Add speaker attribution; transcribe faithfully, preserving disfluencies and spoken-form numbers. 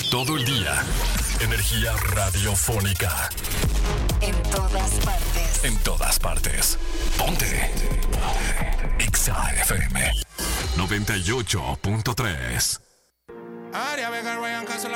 Speaker 1: Todo el día. Energía radiofónica.
Speaker 2: En todas partes.
Speaker 1: En todas partes. Ponte. Exa F M noventa y ocho punto tres.
Speaker 3: Aria Vega, Ryan Castle,